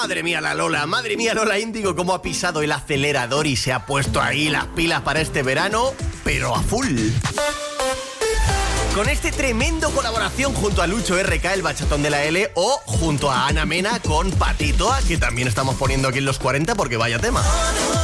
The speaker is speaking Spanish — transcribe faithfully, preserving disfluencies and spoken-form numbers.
Madre mía la Lola, madre mía Lola Índigo, cómo ha pisado el acelerador y se ha puesto ahí las pilas para este verano, pero a full. Con este tremendo colaboración junto a Lucho R K, el bachatón de la L, o junto a Ana Mena con Patitoa, que también estamos poniendo aquí en los cuarenta porque vaya tema.